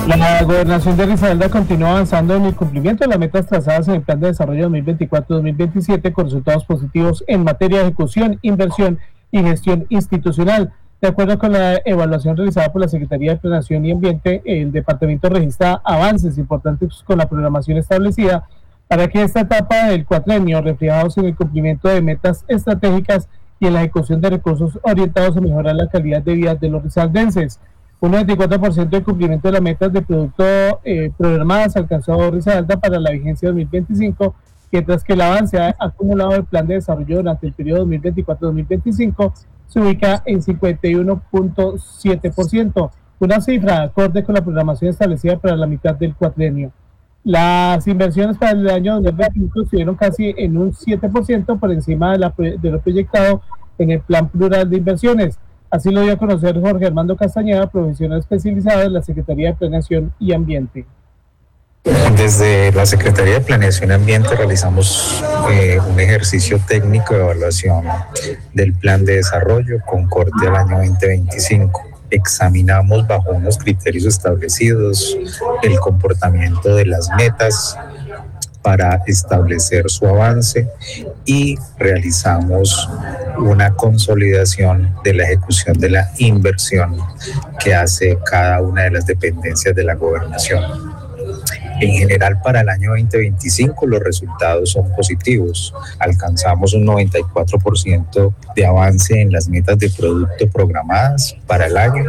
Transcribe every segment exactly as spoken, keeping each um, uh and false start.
La gobernación de Risaralda continúa avanzando en el cumplimiento de las metas trazadas en el Plan de Desarrollo dos mil veinticuatro dos mil veintisiete con resultados positivos en materia de ejecución, inversión y gestión institucional. De acuerdo con la evaluación realizada por la Secretaría de Planeación y Ambiente, el departamento registra avances importantes con la programación establecida para que esta etapa del cuatrenio, reflejados en el cumplimiento de metas estratégicas y en la ejecución de recursos orientados a mejorar la calidad de vida de los risaraldenses. Un noventa y cuatro por ciento de cumplimiento de las metas de producto eh, programadas alcanzó Risaralda para la vigencia dos mil veinticinco, mientras que el avance acumulado del plan de desarrollo durante el periodo dos mil veinticuatro dos mil veinticinco se ubica en cincuenta y uno punto siete por ciento, una cifra acorde con la programación establecida para la mitad del cuatrenio. Las inversiones para el año dos mil veinticinco estuvieron casi en un siete por ciento por encima de, la, de lo proyectado en el Plan Plural de Inversiones. Así lo dio a conocer Jorge Armando Castañeda, profesional especializado en la Secretaría de Planeación y Ambiente. Desde la Secretaría de Planeación y Ambiente realizamos eh, un ejercicio técnico de evaluación del plan de desarrollo con corte al año veinte veinticinco. Examinamos bajo unos criterios establecidos el comportamiento de las metas para establecer su avance y realizamos una consolidación de la ejecución de la inversión que hace cada una de las dependencias de la gobernación. En general, para el año veinte veinticinco los resultados son positivos. Alcanzamos un noventa y cuatro por ciento de avance en las metas de producto programadas para el año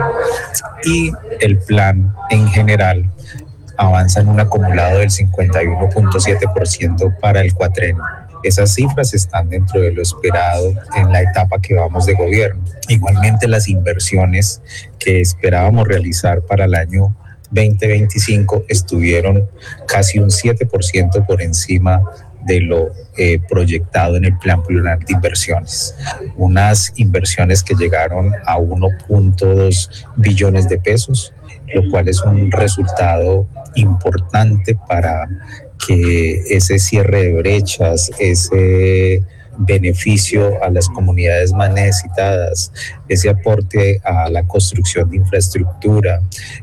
y el plan en general avanza en un acumulado del cincuenta y uno punto siete por ciento para el cuatrenio. Esas cifras están dentro de lo esperado en la etapa que vamos de gobierno. Igualmente, las inversiones que esperábamos realizar para el año veinte veinticinco estuvieron casi un siete por ciento por encima de lo eh, proyectado en el Plan Plural de Inversiones. Unas inversiones que llegaron a uno punto dos billones de pesos, lo cual es un resultado importante para que ese cierre de brechas, ese beneficio a las comunidades más necesitadas, ese aporte a la construcción de infraestructura,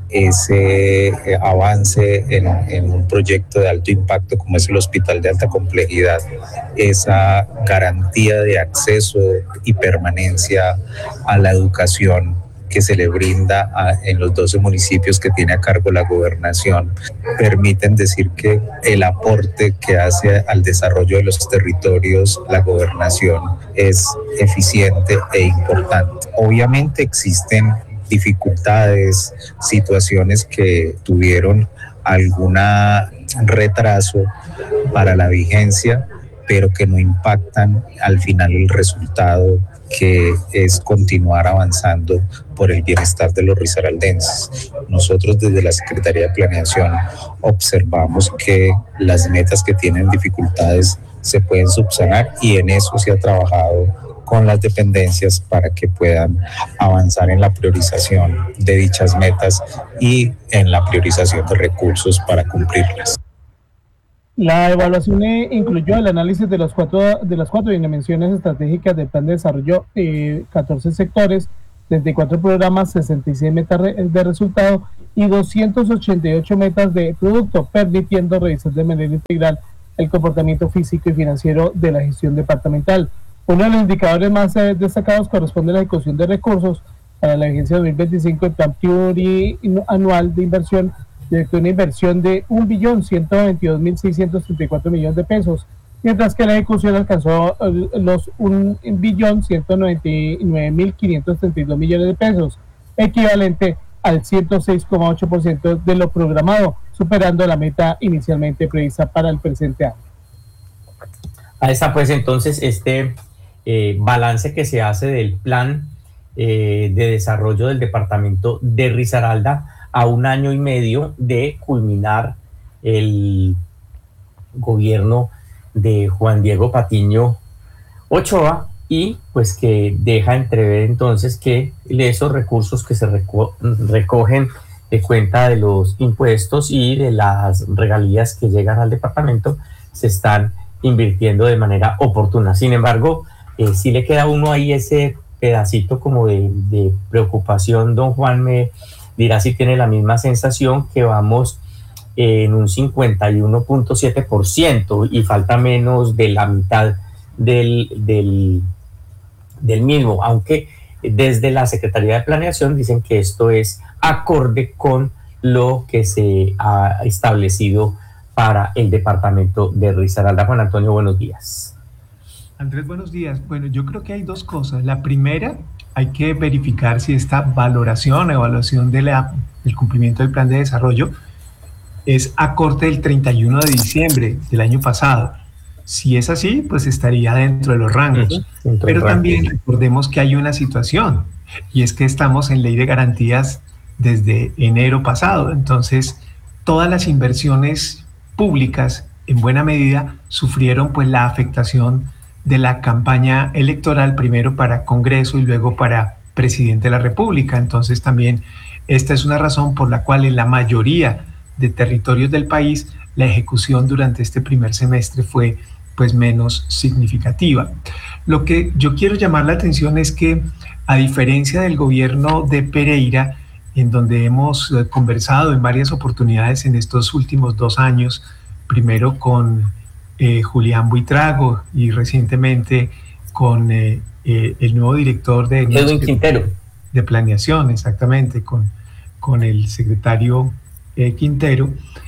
ese eh, avance en, en un proyecto de alto impacto como es el Hospital de Alta Complejidad, esa garantía de acceso y permanencia a la educación que se le brinda a, en los doce municipios que tiene a cargo la gobernación, permiten decir que el aporte que hace al desarrollo de los territorios la gobernación es eficiente e importante. Obviamente existen dificultades, situaciones que tuvieron algún retraso para la vigencia, pero que no impactan al final el resultado, que es continuar avanzando por el bienestar de los risaraldenses. Nosotros desde la Secretaría de Planeación observamos que las metas que tienen dificultades se pueden subsanar y en eso se ha trabajado con las dependencias para que puedan avanzar en la priorización de dichas metas y en la priorización de recursos para cumplirlas. La evaluación eh, incluyó el análisis de, los cuatro, de las cuatro dimensiones estratégicas del plan de desarrollo, eh, catorce sectores, treinta y cuatro programas, sesenta y seis metas de resultado y doscientas ochenta y ocho metas de producto, permitiendo revisar de manera integral el comportamiento físico y financiero de la gestión departamental. Uno de los indicadores más eh, destacados corresponde a la ejecución de recursos para la vigencia dos mil veinticinco, el plan plurianual de inversión de una inversión de un billón ciento veintidós mil seiscientos treinta y cuatro millones de pesos, mientras que la ejecución alcanzó los un billón ciento noventa y nueve mil quinientos treinta y dos millones de pesos, equivalente al ciento seis coma ocho por ciento de lo programado, superando la meta inicialmente prevista para el presente año. Ahí está pues entonces este eh, balance que se hace del plan eh, de desarrollo del departamento de Risaralda a un año y medio de culminar el gobierno de Juan Diego Patiño Ochoa, y pues que deja entrever entonces que esos recursos que se reco- recogen de cuenta de los impuestos y de las regalías que llegan al departamento se están invirtiendo de manera oportuna. Sin embargo, eh, sí le queda a uno ahí ese pedacito como de, de preocupación, don Juanme, Andrés, buenos días. Bueno, yo creo que hay dos cosas. La primera, hay que verificar si esta valoración, evaluación de la, del cumplimiento del plan de desarrollo es a corte del treinta y uno de diciembre del año pasado. Si es así, pues estaría dentro de los rangos. Uh-huh. Pero también recordemos que hay una situación, y es que estamos en ley de garantías desde enero pasado. Entonces, todas las inversiones públicas, en buena medida, sufrieron pues la afectación de la campaña electoral, primero para Congreso y luego para Presidente de la República. Entonces, también esta es una razón por la cual en la mayoría de territorios del país la ejecución durante este primer semestre fue pues menos significativa. Lo que yo quiero llamar la atención es que, a diferencia del gobierno de Pereira, en donde hemos eh, conversado en varias oportunidades en estos últimos dos años, primero con eh, Julián Buitrago y recientemente con eh, eh, el nuevo director de, Edwin Quintero. de planeación, exactamente, con, con el secretario eh, Quintero.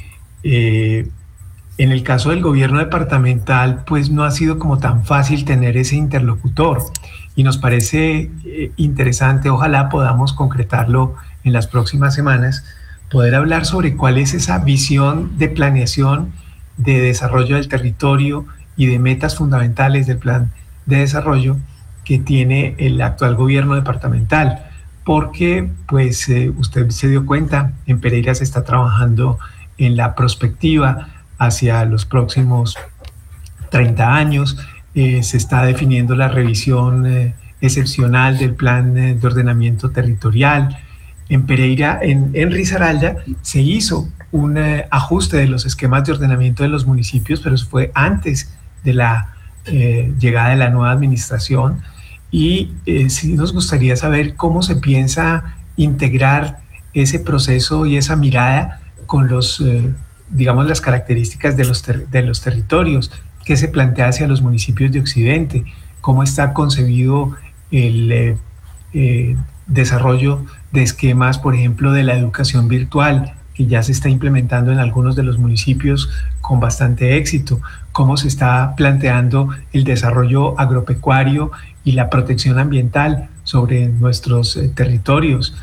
Eh, en el caso del gobierno departamental, pues no ha sido como tan fácil tener ese interlocutor, y nos parece eh, interesante, ojalá podamos concretarlo en las próximas semanas, poder hablar sobre cuál es esa visión de planeación, de desarrollo del territorio y de metas fundamentales del plan de desarrollo que tiene el actual gobierno departamental, porque pues eh, usted se dio cuenta, en Pereira se está trabajando en la prospectiva hacia los próximos treinta años, eh, se está definiendo la revisión eh, excepcional del plan eh, de ordenamiento territorial. En Pereira, en, en Risaralda, se hizo un eh, ajuste de los esquemas de ordenamiento de los municipios, pero eso fue antes de la eh, llegada de la nueva administración, y eh, sí nos gustaría saber cómo se piensa integrar ese proceso y esa mirada con los, eh, digamos, las características de los, ter de los territorios que se plantea hacia los municipios de Occidente, cómo está concebido el eh, eh, desarrollo de esquemas, por ejemplo, de la educación virtual, que ya se está implementando en algunos de los municipios con bastante éxito, cómo se está planteando el desarrollo agropecuario y la protección ambiental sobre nuestros eh, territorios,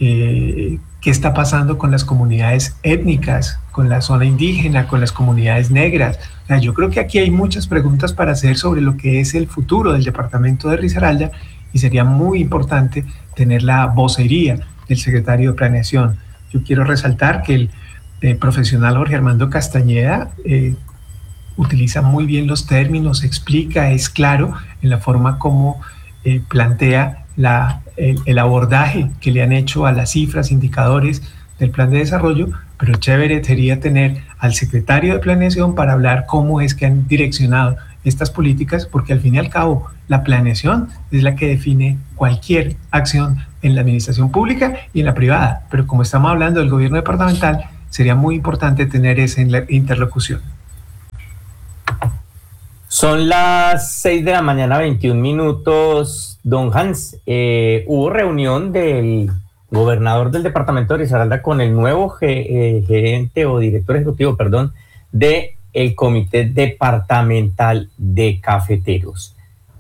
eh, qué está pasando con las comunidades étnicas, con la zona indígena, con las comunidades negras. O sea, yo creo que aquí hay muchas preguntas para hacer sobre lo que es el futuro del departamento de Risaralda, y sería muy importante tener la vocería del secretario de Planeación. Yo quiero resaltar que el eh, profesional Jorge Armando Castañeda eh, utiliza muy bien los términos, explica, es claro en la forma como eh, plantea la, el, el abordaje que le han hecho a las cifras, indicadores del plan de desarrollo, pero chévere sería tener al secretario de Planeación para hablar cómo es que han direccionado estas políticas, porque al fin y al cabo la planeación es la que define cualquier acción en la administración pública y en la privada, pero como estamos hablando del gobierno departamental, sería muy importante tener esa interlocución. Son las seis de la mañana, veintiún minutos. Don Hans, eh, hubo reunión del gobernador del departamento de Risaralda con el nuevo ge, eh, gerente o director ejecutivo, perdón, de el Comité Departamental de Cafeteros.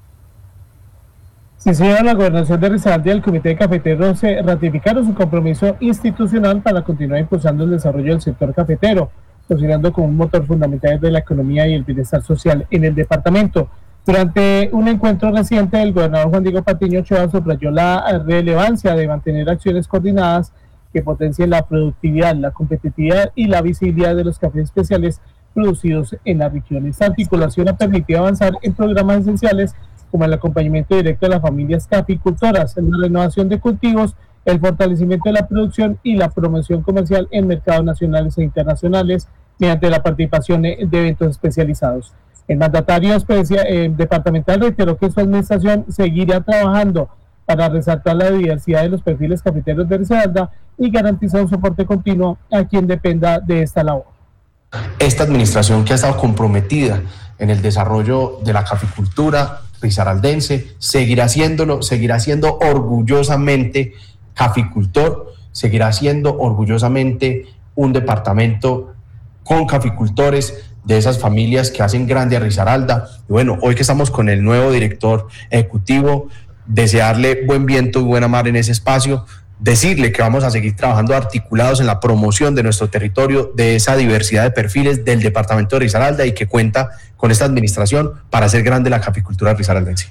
Sí, señor, la Gobernación de Risaralda y el Comité de Cafeteros se ratificaron su compromiso institucional para continuar impulsando el desarrollo del sector cafetero, considerando como un motor fundamental de la economía y el bienestar social en el departamento. Durante un encuentro reciente, el gobernador Juan Diego Patiño Ochoa subrayó la relevancia de mantener acciones coordinadas que potencien la productividad, la competitividad y la visibilidad de los cafés especiales producidos en la región. Esta articulación ha permitido avanzar en programas esenciales como el acompañamiento directo de las familias caficultoras, la renovación de cultivos, el fortalecimiento de la producción y la promoción comercial en mercados nacionales e internacionales mediante la participación de eventos especializados. El mandatario especial, eh, departamental reiteró que su administración seguirá trabajando para resaltar la diversidad de los perfiles cafeteros de Risaralda y garantizar un soporte continuo a quien dependa de esta labor. Esta administración que ha estado comprometida en el desarrollo de la caficultura risaraldense seguirá haciéndolo, seguirá siendo orgullosamente caficultor, seguirá siendo orgullosamente un departamento con caficultores de esas familias que hacen grande a Risaralda. Y bueno, hoy que estamos con el nuevo director ejecutivo, desearle buen viento y buena mar en ese espacio, decirle que vamos a seguir trabajando articulados en la promoción de nuestro territorio, de esa diversidad de perfiles del departamento de Risaralda y que cuenta con esta administración para hacer grande la caficultura risaraldense.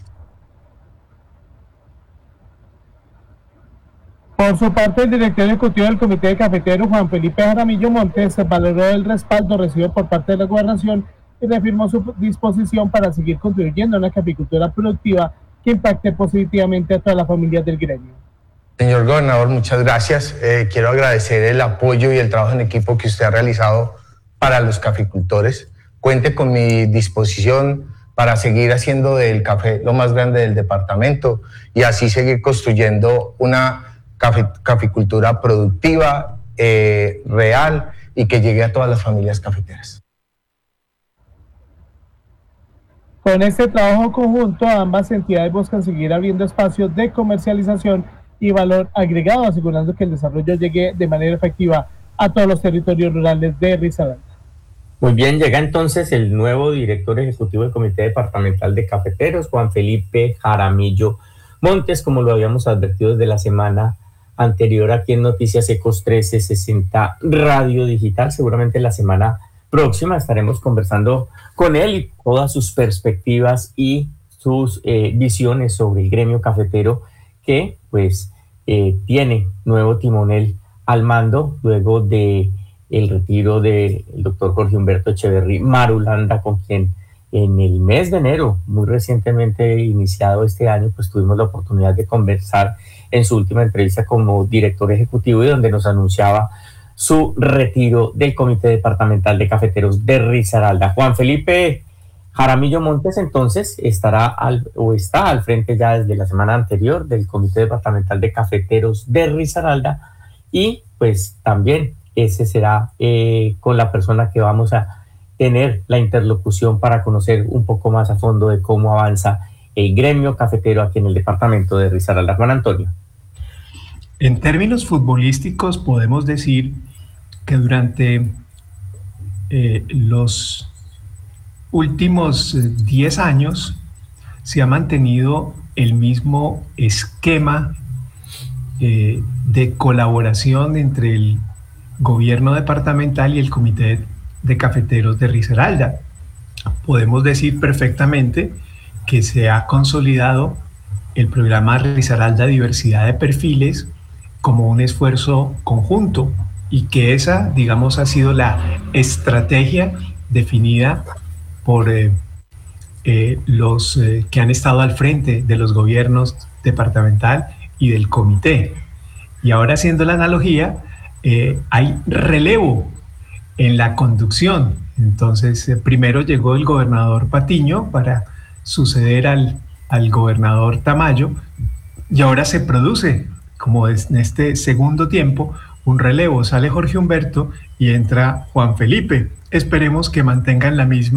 Por su parte, el director ejecutivo del Comité de Cafeteros, Juan Felipe Jaramillo Montes, se valoró el respaldo recibido por parte de la Gobernación y reafirmó su disposición para seguir contribuyendo a una caficultura productiva que impacte positivamente a todas las familias del gremio. Señor gobernador, muchas gracias. Eh, quiero agradecer el apoyo y el trabajo en equipo que usted ha realizado para los caficultores. Cuente con mi disposición para seguir haciendo del café lo más grande del departamento y así seguir construyendo una Café, caficultura productiva, eh, real y que llegue a todas las familias cafeteras. Con este trabajo conjunto, ambas entidades buscan seguir abriendo espacios de comercialización y valor agregado, asegurando que el desarrollo llegue de manera efectiva a todos los territorios rurales de Risaralda. Muy bien, llega entonces el nuevo director ejecutivo del Comité Departamental de Cafeteros, Juan Felipe Jaramillo Montes, como lo habíamos advertido desde la semana anterior aquí en Noticias Ecos trece sesenta Radio Digital. Seguramente la semana próxima estaremos conversando con él y todas sus perspectivas y sus eh, visiones sobre el gremio cafetero que pues eh, tiene nuevo timonel al mando luego de el retiro del doctor Jorge Humberto Echeverry Marulanda, con quien en el mes de enero, muy recientemente iniciado este año, pues tuvimos la oportunidad de conversar en su última entrevista como director ejecutivo y donde nos anunciaba su retiro del Comité Departamental de Cafeteros de Risaralda. Juan Felipe Jaramillo Montes entonces estará al, o está al frente ya desde la semana anterior del Comité Departamental de Cafeteros de Risaralda y pues también ese será eh, con la persona que vamos a tener la interlocución para conocer un poco más a fondo de cómo avanza el gremio cafetero aquí en el departamento de Risaralda. Juan Antonio. En términos futbolísticos podemos decir que durante eh, los últimos diez años se ha mantenido el mismo esquema eh, de colaboración entre el gobierno departamental y el Comité de Cafeteros de Risaralda. Podemos decir perfectamente que se ha consolidado el programa Risaralda Diversidad de Perfiles como un esfuerzo conjunto y que esa, digamos, ha sido la estrategia definida por eh, eh, los eh, que han estado al frente de los gobiernos departamental y del comité. Y ahora, haciendo la analogía, eh, hay relevo en la conducción. Entonces, eh, primero llegó el gobernador Patiño para suceder al, al gobernador Tamayo y ahora se produce, como es en este segundo tiempo, un relevo. Sale Jorge Humberto y entra Juan Felipe. Esperemos que mantengan la misma